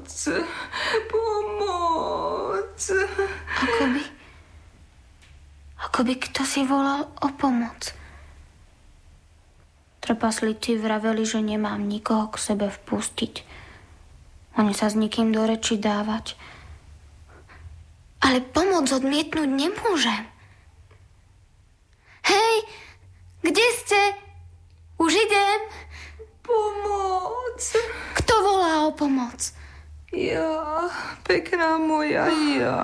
Pomoc. Akoby kto si volal o pomoc. Trpaslíci vraveli, že nemám nikoho k sebe vpustiť. Ani sa s nikým do reči dávať. Ale pomoc odmietnúť nemôžem. Hej, kde ste? Už idem. Pomoc. Kto volá o pomoc? Ja, pekná moja, ja.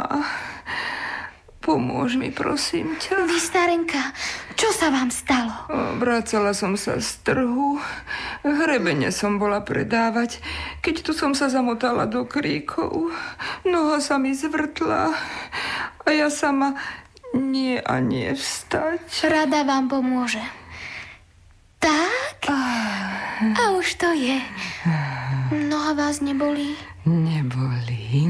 Pomôž mi, prosím ťa. Vy, starenka, čo sa vám stalo? Vracala som sa z trhu. Hrebene som bola predávať, keď tu som sa zamotala do kríkov. Noha sa mi zvrtla a ja sama nie a nie vstať. Rada vám pomôže. Tak? A už to je. Noha vás nebolí? Neboli.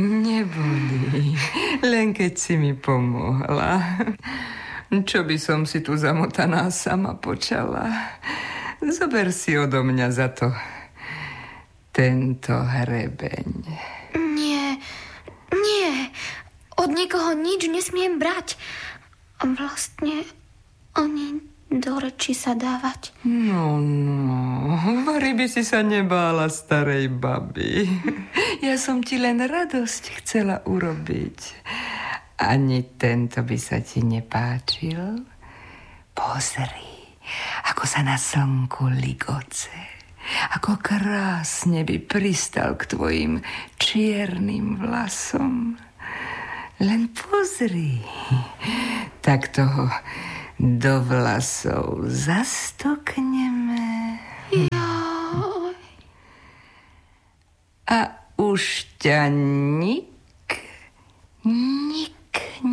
Len keď si mi pomohla. Čo by som si tu zamotaná sama počala? Zober si odo mňa za to tento hrebeň. Nie. Od nikoho nič nesmiem brať. A vlastne ani do reči sa dávať. No, vari by si sa nebála starej baby. Ja som ti len radosť chcela urobiť. Ani tento by sa ti nepáčil? Pozri, ako sa na slnku ligoce. Ako krásne by pristal k tvojim čiernym vlasom. Len pozri, tak toho do vlasov zastokneme. Joj. A už ťa nič